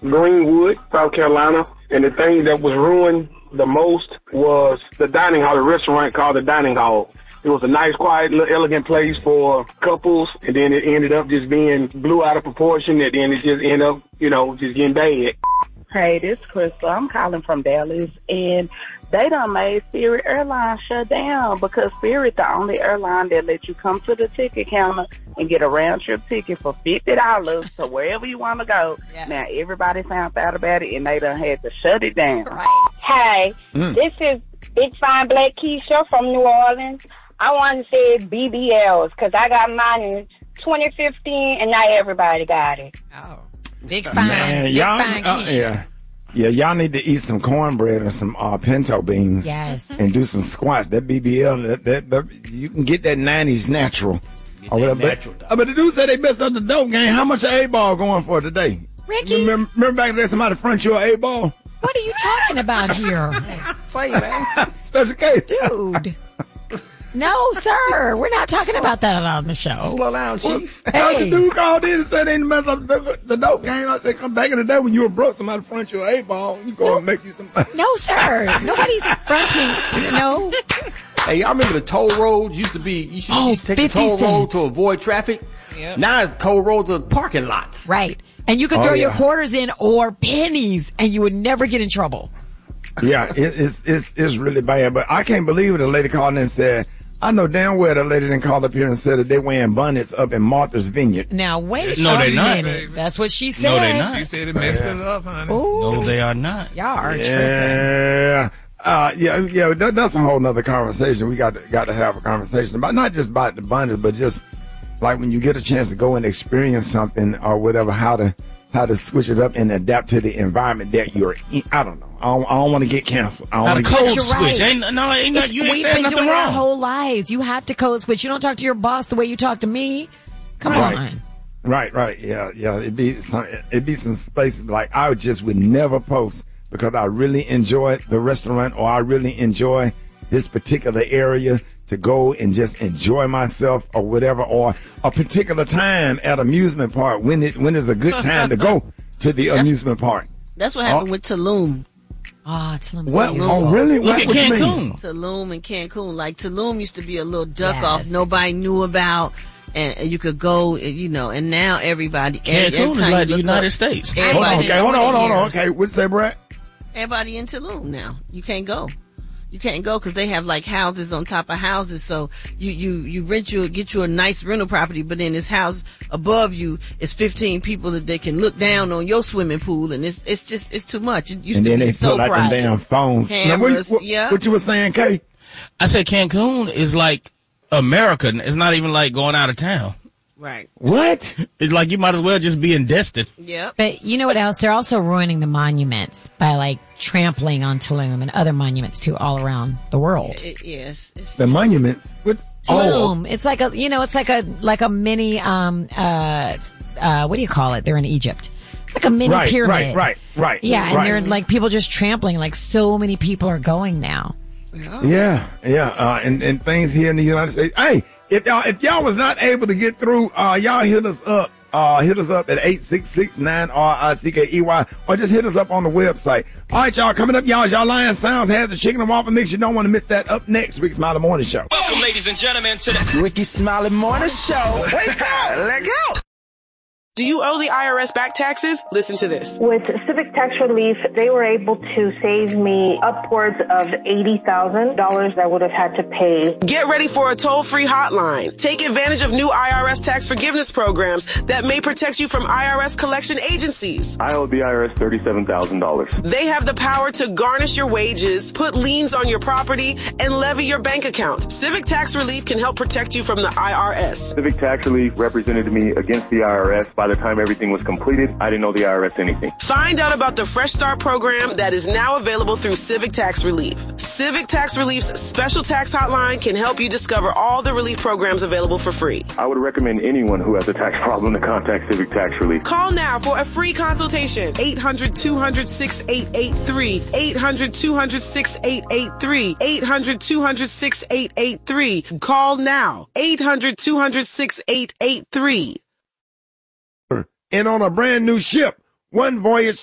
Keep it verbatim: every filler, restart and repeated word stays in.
Greenwood, South Carolina, and the thing that was ruined the most was the dining hall, the restaurant called the Dining Hall. It was a nice, quiet, little elegant place for couples, and then it ended up just being blew out of proportion, and then it just ended up, you know, just getting bad. Hey, this is Crystal. I'm calling from Dallas, and they done made Spirit Airlines shut down because Spirit the only airline that lets you come to the ticket counter and get a round-trip ticket for fifty dollars to wherever you want to go. Yeah. Now, everybody found out about it, and they done had to shut it down. Right. Hey, mm. this is Big Fine Black Keisha from New Orleans. I want to say B B Ls because I got mine in twenty fifteen, and not everybody got it. Oh, Big Fine. Man, Big y'all, Fine uh, yeah. Yeah, y'all need to eat some cornbread and some uh, pinto beans. Yes. And do some squats. That B B L, that, that, that, you can get that nineties natural. Get that natural. But, but the dude said they messed up the dope game. How much A ball going for today? Ricky. Remember, remember back there somebody front you an A ball? What are you talking about here? Say, man. Special case. Dude. No, sir. We're not talking about that on the show. Slow down, Chief. Well, hey. The dude called in and said they messed up the, the dope game. I said, come back in the day when you were broke, somebody front you an A-ball. You go no. and make you some money. No, sir. Nobody's fronting. No. Hey, y'all remember the toll roads used to be, you should oh, take the toll cents. road to avoid traffic. Yep. Now it's toll roads are parking lots. Right. And you could throw oh, yeah. your quarters in or pennies and you would never get in trouble. Yeah, it, it's, it's, it's really bad. But I can't believe it. A lady called in and said, I know damn well the lady didn't call up here and said that they wearing bonnets up in Martha's Vineyard. Now, wait no, a they minute. Not. That's what she said. No, they not. She said it messed yeah. it up, honey. Ooh. No, they are not. Y'all are yeah. tripping. Uh, yeah, yeah, that, that's a whole nother conversation. We got to, got to have a conversation about, not just about the bonnets, but just like when you get a chance to go and experience something or whatever, how to, how to switch it up and adapt to the environment that you're in. I don't know. I don't, I don't want to get canceled. I don't Not a code switch. Right. Ain't, no, ain't not, you ain't We've saying been nothing doing wrong. Our whole lives. You have to code switch. You don't talk to your boss the way you talk to me. Come right. on. Right, right. Yeah, yeah. It'd be some, it'd be some spaces like I just would never post because I really enjoy the restaurant or I really enjoy this particular area to go and just enjoy myself or whatever, or a particular time at amusement park when it when is a good time to go to the that's, amusement park. That's what happened oh. with Tulum. Oh, Tulum. What? Oh, really? Look what, at what Cancun. Tulum and Cancun. Like, Tulum used to be a little duck yes. off nobody knew about, and, and you could go, you know, and now everybody. Cancun every is like the United up, States. Hold on, okay, hold on, hold on, hold on. Okay, what'd you say, Brad? Everybody in Tulum now. You can't go. You can't go because they have like houses on top of houses. So you, you, you rent you, get you a nice rental property, but then this house above you is fifteen people that they can look down on your swimming pool, and it's it's just it's too much. It used and to then be they so put like private. them damn phones. Cameras, now, what, yeah. what you were saying, Kay? I said Cancun is like America. It's not even like going out of town. Right. What? It's like you might as well just be in Destin. Yep. But you know what else? They're also ruining the monuments by like trampling on Tulum and other monuments too all around the world. It, it, yes. It's, the monuments? What? Tulum. Oh. It's like a, you know, it's like a, like a mini, um, uh, uh, what do you call it? They're in Egypt. It's like a mini right, pyramid. Right, right, right. Yeah. And right. they're like people just trampling, like so many people are going now. Yeah, yeah. Uh, and, and things here in the United States. Hey, if y'all, if y'all was not able to get through, uh, y'all hit us up. Uh, hit us up at eight six six, nine R I C K E Y or just hit us up on the website. All right, y'all, coming up, y'all, y'all Lion Sounds has the chicken and waffle mix. You don't want to miss that up next. Ricky Smiley Morning Show. Welcome, ladies and gentlemen, to the Ricky Smiley Morning Show. Wake up, let go. Do you owe the I R S back taxes? Listen to this. With Civic Tax Relief, they were able to save me upwards of eighty thousand dollars I would have had to pay. Get ready for a toll-free hotline. Take advantage of new I R S tax forgiveness programs that may protect you from I R S collection agencies. I owe the I R S thirty-seven thousand dollars. They have the power to garnish your wages, put liens on your property, and levy your bank account. Civic Tax Relief can help protect you from the I R S. Civic Tax Relief represented me against the I R S. By the time everything was completed, I didn't know the I R S anything. Find out about the Fresh Start program that is now available through Civic Tax Relief. Civic Tax Relief's special tax hotline can help you discover all the relief programs available for free. I would recommend anyone who has a tax problem to contact Civic Tax Relief. Call now for a free consultation. eight hundred, two hundred, six eight eight three. eight hundred, two hundred, six eight eight three. eight hundred, two hundred, six eight eight three. Call now. eight hundred, two hundred, six eight eight three. And on a brand new ship, one voyage